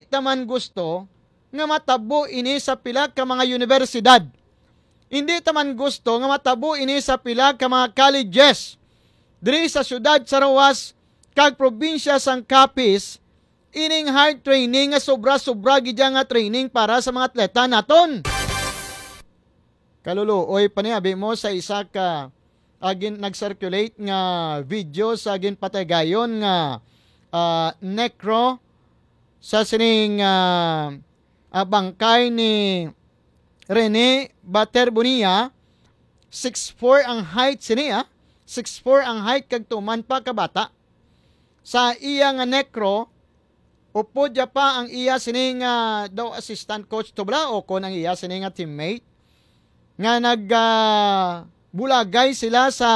taman gusto nga matabo ini sa pila ka mga universidad. Hindi taman gusto nga matabo ini sa pila ka mga colleges. Diri sa syudad sa Roas kag probinsya sang Capiz, ining hard training nga sobra-sobra gid nga training para sa mga atleta naton. Kaluluoy paniabi mo sa isa ka agin nag-circulate nga video sa agin patagayon nga necro sa sining bangkay ni Rene Baterbonia. 6'4 ang height siniya. 6'4 ang height kag tuman pa ka bata. Sa iya nga necro, upod ya pa ang iya sining daw assistant coach tubla o kon ang iya sining teammate nga bulagay sila sa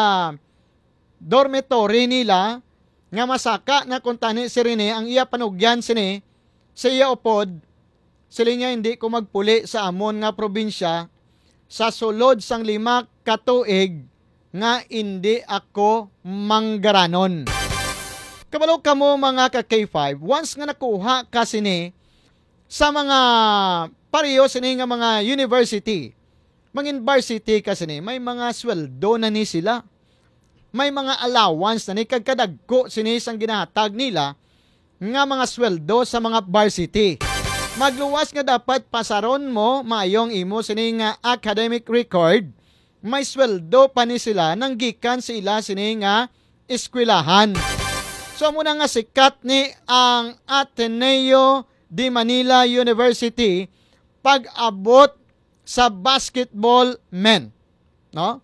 dormitory nila nga masaka na kuntani si Rene ang iya panugyan sini sa iya upod sila nga hindi ko magpuli sa amon nga probinsya sa sulod sang 5 ka tuig nga hindi ako manggaranon. Kabalo kamo mga ka K5, once nga nakuha ka sini sa mga pareho sini nga mga university, mga varsity ka sini, may mga sweldo na ni sila. May mga allowance na ni kagkadagko sini sang ginahatag nila nga mga sweldo sa mga varsity. Magluwas nga dapat pasaron mo maayong imo sini nga academic record. May sweldo pa ni sila nang gikan sila sini nga eskwelahan. So muna nga sikat ni ang Ateneo de Manila University pag-abot sa basketball men, no?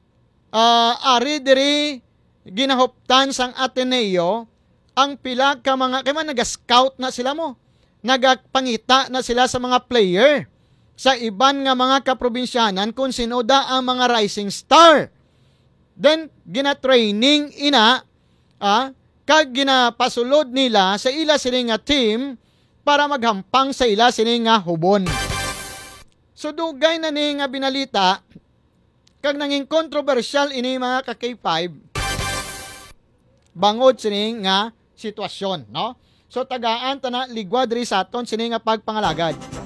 Ari diri ginahuptan sang Ateneo ang pila ka mga kay man naga-scout na sila mo. Nagapangita na sila sa mga player sa iban nga mga kaprobinsyanan kung sino da ang mga rising star. Then gina-training ina kag ginapasulod nila sa ila sini nga team para maghampang sa ila sini nga hubon. So dugay na ni nga binalita kag nanging kontrobersyal ini mga ka K5 bangod sini nga sitwasyon, no? So tagaan ta na ligwa diri sa aton sini nga pagpangalagad.